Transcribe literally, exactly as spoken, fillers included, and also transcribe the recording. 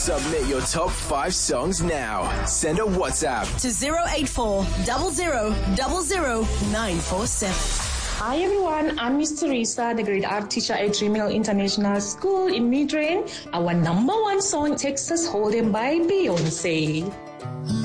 Submit your top five songs now. Send a WhatsApp to zero eight four zero zero zero zero nine four seven. Hi everyone, I'm Miss Teresa, the grade art teacher at Dreamhill International School in Midrain. Our number one song, Texas Hold'em by Beyonce.